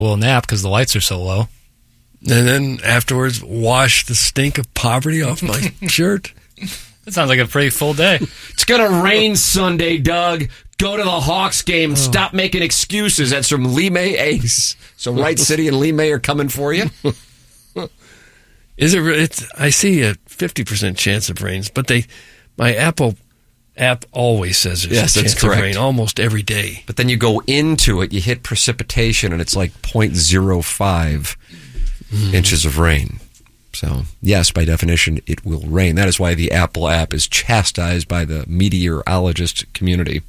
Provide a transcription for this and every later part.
We'll nap because the lights are so low. And then afterwards, wash the stink of poverty off my shirt. That sounds like a pretty full day. It's going to rain Sunday, Doug. Go to the Hawks game. Stop making excuses. That's from Lee May Ace. So Wright City and Lee May are coming for you. Is it? I see a 50% chance of rains, but my Apple app always says there's a chance of rain almost every day. But then you go into it, you hit precipitation, and it's like 0.05 inches of rain. So, yes, by definition, it will rain. That is why the Apple app is chastised by the meteorologist community.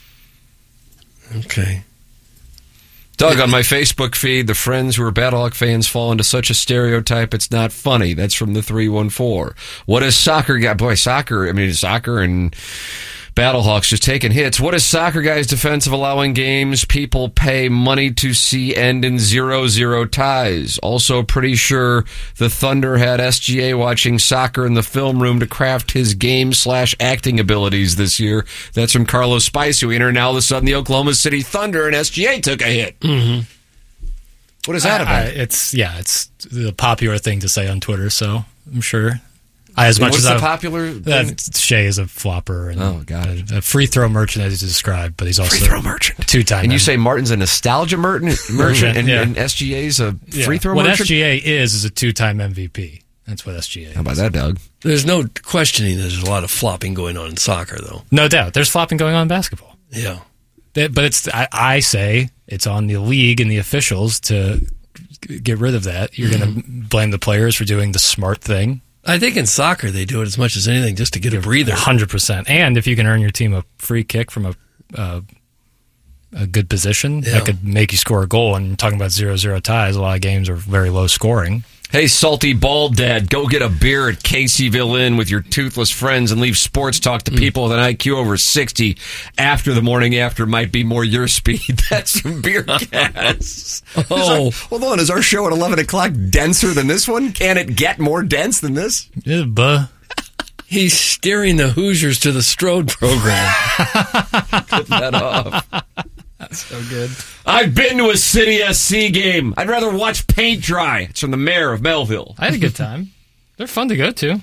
Okay. Doug, on my Facebook feed, the friends who are Battlehawk fans fall into such a stereotype, it's not funny. That's from the 314. What is soccer guy? Boy, soccer and Battlehawks just taking hits. What is soccer guy's defense of allowing games people pay money to see end in 0-0 ties? Also pretty sure the Thunder had SGA watching soccer in the film room to craft his game/acting abilities this year. That's from Carlos Spice, who entered, and all of a sudden the Oklahoma City Thunder and SGA took a hit. Mm-hmm. What is that about? It's the popular thing to say on Twitter, so I'm sure. What's the popular thing? Shea is a flopper and a free throw merchant, as he's described, but he's also free throw merchant. 2-time. And you say Martin's a nostalgia merchant and SGA's a free throw merchant? What SGA is a 2-time MVP. That's what SGA is. How about that, Doug? There's no questioning there's a lot of flopping going on in soccer, though. No doubt. There's flopping going on in basketball. Yeah. But I say it's on the league and the officials to get rid of that. You're going to blame the players for doing the smart thing. I think in soccer they do it as much as anything just to get a breather. 100%. And if you can earn your team a free kick from a good position, that could make you score a goal. And talking about 0-0 ties, a lot of games are very low scoring. Hey, salty bald dad, go get a beer at Caseyville Inn with your toothless friends and leave sports talk to people with an IQ over 60 after the morning after might be more your speed. That's some beer gas. Hold on, is our show at 11 o'clock denser than this one? Can it get more dense than this? Yeah, buh. He's steering the Hoosiers to the Strode program. Get that off. That's so good. I've been to a City SC game. I'd rather watch paint dry. It's from the mayor of Melville. I had a good time. They're fun to go to.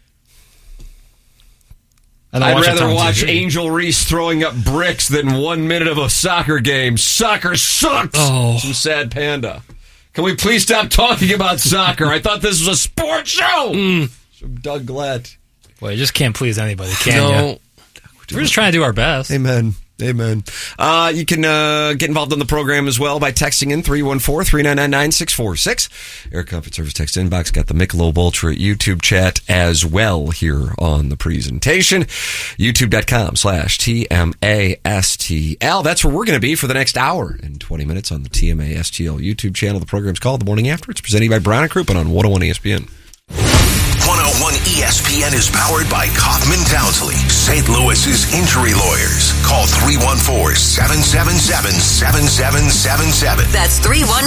I'd rather watch Angel Reese throwing up bricks than 1 minute of a soccer game. Soccer sucks! Some sad panda. Can we please stop talking about soccer? I thought this was a sports show! From Doug Glatt. Well, you just can't please anybody, can you? We're just trying to do our best. Amen. You can get involved in the program as well by texting in 314-399-9646. Air Comfort Service text inbox. Got the Michelob Ultra YouTube chat as well here on the presentation. YouTube.com/TMASTL. That's where we're going to be for the next hour and 20 minutes on the TMASTL YouTube channel. The program's called The Morning After. It's presented by Brown & Crouppen on 101 ESPN. 101 ESPN is powered by Kaufman Townsley, St. Louis's injury lawyers. Call 314-777-7777. That's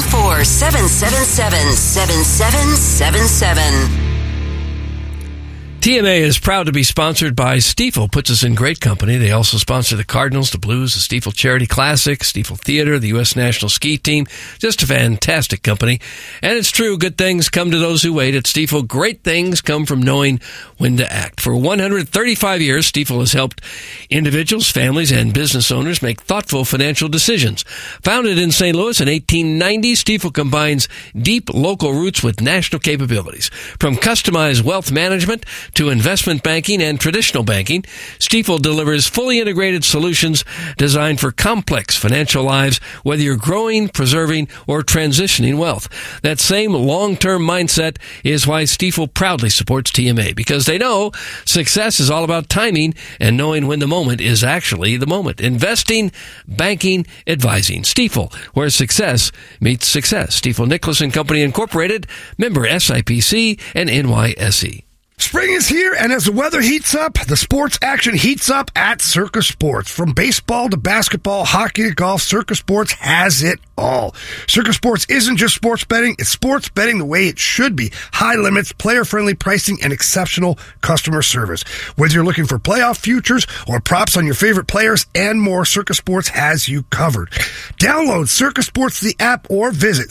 314-777-7777. TMA is proud to be sponsored by Stifel. Puts us in great company. They also sponsor the Cardinals, the Blues, the Stifel Charity Classic, Stifel Theater, the U.S. National Ski Team. Just a fantastic company. And it's true, good things come to those who wait. At Stifel, great things come from knowing when to act. For 135 years, Stifel has helped individuals, families, and business owners make thoughtful financial decisions. Founded in St. Louis in 1890, Stifel combines deep local roots with national capabilities. From customized wealth management to investment banking and traditional banking, Stifel delivers fully integrated solutions designed for complex financial lives, whether you're growing, preserving, or transitioning wealth. That same long-term mindset is why Stifel proudly supports TMA, because they know success is all about timing and knowing when the moment is actually the moment. Investing, banking, advising. Stifel, where success meets success. Stifel Nicholas and Company Incorporated, member SIPC and NYSE. Spring is here, and as the weather heats up, the sports action heats up at Circa Sports. From baseball to basketball, hockey to golf, Circa Sports has it all. Circa Sports isn't just sports betting, it's sports betting the way it should be. High limits, player-friendly pricing, and exceptional customer service. Whether you're looking for playoff futures or props on your favorite players and more, Circa Sports has you covered. Download Circa Sports, the app, or visit